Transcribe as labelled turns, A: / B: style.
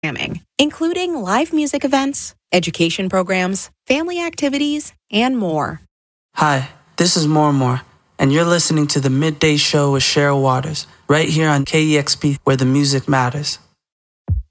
A: programming, including live music events, education programs, family activities, and more.
B: Hi, this is More, and you're listening to the Midday Show with Cheryl Waters, right here on KEXP, where the music matters.